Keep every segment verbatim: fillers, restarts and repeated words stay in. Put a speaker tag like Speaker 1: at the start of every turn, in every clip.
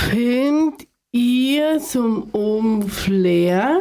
Speaker 1: Filmt ihr zum Open Flair?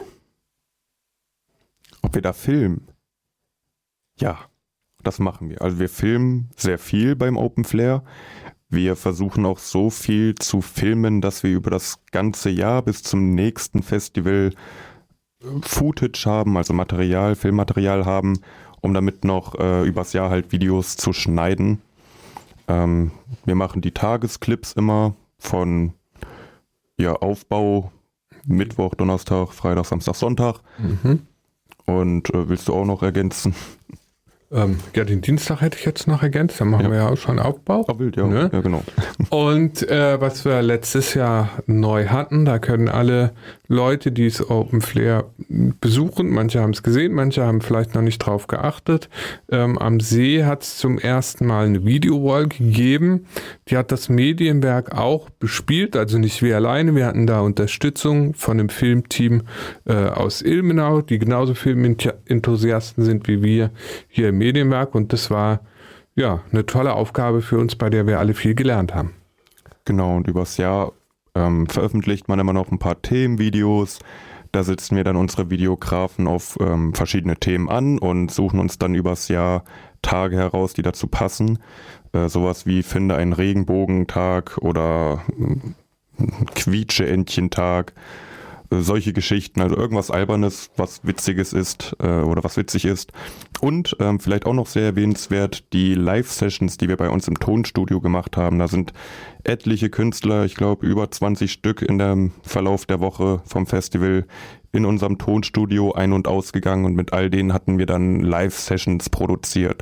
Speaker 2: Ob wir da filmen? Ja, das machen wir. Also wir filmen sehr viel beim Open Flair. Wir versuchen auch so viel zu filmen, dass wir über das ganze Jahr bis zum nächsten Festival Footage haben, also Material, Filmmaterial haben, um damit noch äh, übers Jahr halt Videos zu schneiden. Ähm, wir machen die Tagesclips immer von ja, Aufbau, Mittwoch, Donnerstag, Freitag, Samstag, Sonntag.
Speaker 3: Mhm.
Speaker 2: Und äh, willst du auch noch ergänzen?
Speaker 3: Ähm, ja, den Dienstag hätte ich jetzt noch ergänzt, da machen
Speaker 2: Ja.
Speaker 3: wir ja auch schon Aufbau.
Speaker 2: Ah, wild, ja.
Speaker 3: Ne?
Speaker 2: Ja, genau.
Speaker 3: Und äh, was wir letztes Jahr neu hatten, da können alle Leute, die es Open Flair besuchen, manche haben es gesehen, manche haben vielleicht noch nicht drauf geachtet. Ähm, am See hat es zum ersten Mal eine Videowall gegeben. Die hat das Medienwerk auch bespielt, also nicht wir alleine. Wir hatten da Unterstützung von einem Filmteam äh, aus Ilmenau, die genauso Filmenthusiasten sind wie wir hier im Medienwerk. Und das war ja eine tolle Aufgabe für uns, bei der wir alle viel gelernt haben.
Speaker 2: Genau, und übers Jahr ähm, veröffentlicht man immer noch ein paar Themenvideos. Da setzen wir dann unsere Videografen auf ähm, verschiedene Themen an und suchen uns dann übers Jahr Tage heraus, die dazu passen. Äh, sowas wie Finde einen Regenbogentag oder äh, Quietsche-Entchen-Tag. Äh, solche Geschichten, also irgendwas Albernes, was Witziges ist äh, oder was witzig ist. Und ähm, vielleicht auch noch sehr erwähnenswert, die Live-Sessions, die wir bei uns im Tonstudio gemacht haben. Da sind etliche Künstler, ich glaube über zwanzig Stück in dem Verlauf der Woche vom Festival in unserem Tonstudio ein- und ausgegangen und mit all denen hatten wir dann Live-Sessions produziert.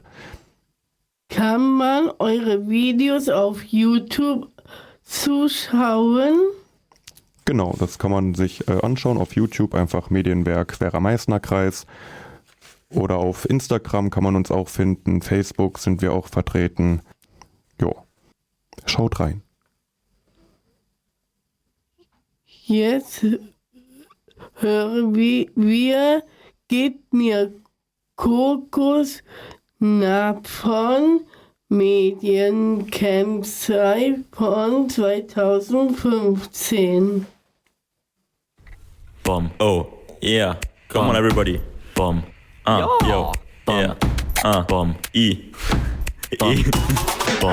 Speaker 1: Kann man eure Videos auf YouTube zuschauen?
Speaker 2: Genau, das kann man sich äh, anschauen auf YouTube, einfach Medienwerk Werra-Meißner-Kreis. Oder auf Instagram kann man uns auch finden, Facebook sind wir auch vertreten. Jo, schaut rein.
Speaker 1: Jetzt hören wir, wir Gib mir Kokos nach von Mediencampsite von zwanzig fünfzehn.
Speaker 4: Bum. Oh, yeah. Come on, everybody. Bum. Uh, yo. Yo. Yeah. Uh, bum. E. E. Bum.